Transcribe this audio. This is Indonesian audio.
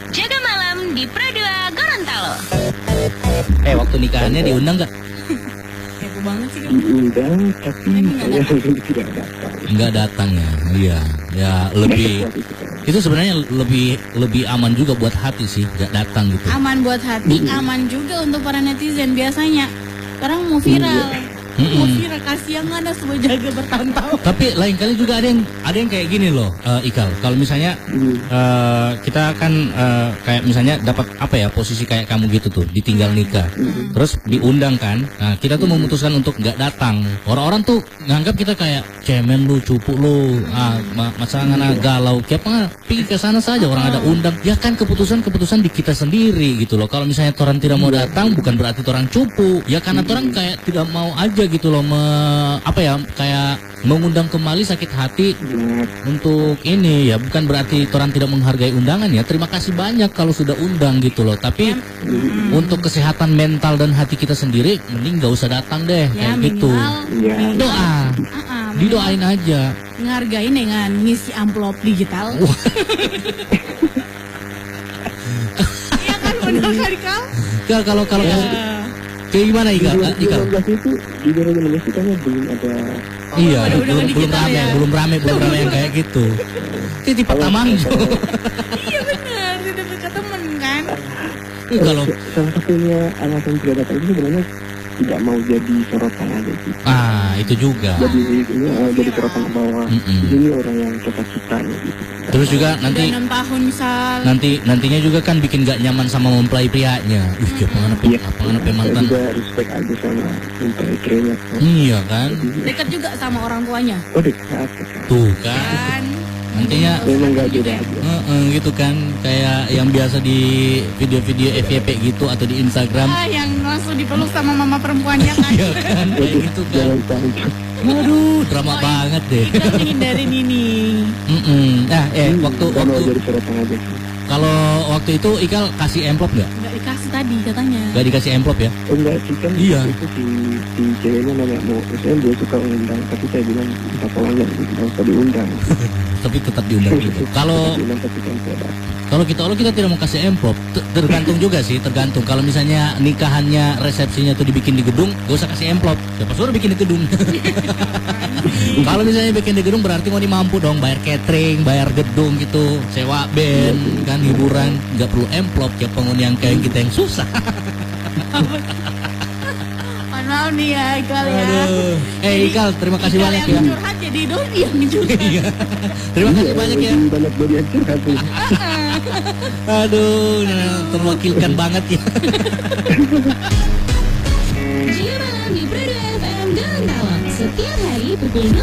Jaga malam di Pradua Gorontalo. Waktu nikahannya diundang nggak? Kepo banget sih. Diundang, tapi saya tidak datang. Nggak datang ya, iya. Ya lebih itu sebenarnya lebih aman juga buat hati sih, nggak datang gitu. Aman buat hati, aman juga untuk para netizen. Biasanya orang mau viral, mau viral, kasihan ada sebuah jaga bertahun-tahun. Tapi lain kali juga ada yang kayak gini loh, Ikal. Kalau misalnya kita kan kayak misalnya dapat apa ya, posisi kayak kamu gitu tuh, ditinggal nikah, terus diundang kan. Nah kita tuh memutuskan untuk nggak datang. Orang-orang tuh nganggap kita kayak cemen lu, cupu lu, masa ngana galau. Siapa pergi ke sana saja, orang ada undang. Ya kan keputusan di kita sendiri gitu loh. Kalau misalnya orang tidak mau datang, bukan berarti orang cupu. Ya karena orang kayak tidak mau aja gitu loh, kayak mengundang kembali sakit hati untuk ini ya, bukan berarti orang tidak menghargai undangan ya. Terima kasih banyak kalau sudah undang gitu loh, tapi untuk kesehatan mental dan hati kita sendiri mending gak usah datang deh Ya, kayak gitu. Doa, didoain aja. Ngargain dengan ngisi amplop digital. Iya kan, benar kali kau. Ya, kalau kayak gimana Ikal? 2019 itu di 2019 itu kayaknya belum ada. Iya, belum rame ya. yang kayak gitu. Itu tipe tamang. Iya benar, tidak dekat temen kan. Kalau salah satunya alasan tidak datang itu sebenarnya tidak mau jadi sorotan aja sih. itu juga. Jadi sorotan ke bawah. Ini orang yang cita-cita gitu. Terus juga nanti 6 tahun misal. nantinya juga kan bikin gak nyaman sama mempelai prianya. Apa mantan. Juga respect aja sama mempelai prianya. Iya kan? Dekat juga sama orang tuanya. Oh dekat. Tuh kan. Kan. Nantinya Memang gak beda aja. gitu kan, kayak yang biasa di video-video FYP gitu atau di Instagram. Yang langsung dipeluk sama mama perempuannya kan. Iya kan, kayak gitu kan. Waduh, drama banget deh. Kita menghindarin ini. Nah, waktu jadi sorotan aja sih. kalau waktu itu Ikal kasih amplop nggak? Nggak dikasih tadi katanya. Nggak dikasih amplop ya? Enggak sih kan. Iya. Itu si ceweknya nanya mau, misalnya dia suka undang, tapi saya bilang kita tolongnya nggak usah diundang. Tapi tetap diundang juga. Kalau kita tidak mau kasih amplop, tergantung juga sih, tergantung. Kalau misalnya nikahannya, resepsinya tuh dibikin di gedung, gak usah kasih amplop. Siapa suruh bikin di gedung? Kalau misalnya bikin di gedung berarti mau mampu dong bayar catering, bayar gedung gitu, sewa band, kan hiburan, nggak perlu amplop. Ya penghuni yang kayak kita yang susah. Maaf nih ya Ikal ya. Ikal, terima kasih banyak ya. Yang curhat jadi Dodi yang curhat. Terima kasih banyak ya. Banyak Dodi yang curhat. Aduh, terwakilkan banget ya. Jaga malam di Pradua FM Gorontalo. Setiap hari pukul